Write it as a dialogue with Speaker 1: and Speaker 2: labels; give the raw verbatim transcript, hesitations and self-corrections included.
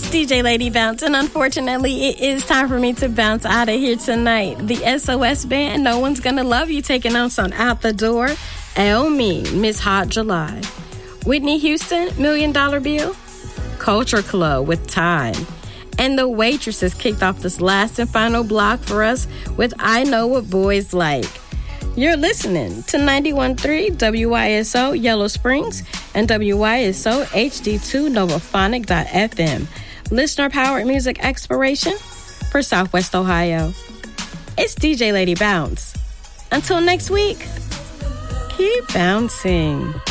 Speaker 1: D J Lady Bounce, and unfortunately, it is time for me to bounce out of here tonight. The S O S Band, No One's Gonna Love You, taking us on Out the Door. El Me, Miss Hot July. Whitney Houston, Million Dollar Bill. Culture Club with Time. And the Waitresses kicked off this last and final block for us with I Know What Boys Like. You're listening to ninety-one point three W Y S O Yellow Springs and W Y S O H D two Novaphonic dot F M. Listener-powered music exploration for Southwest Ohio. It's D J Lady Bounce. Until next week, keep bouncing.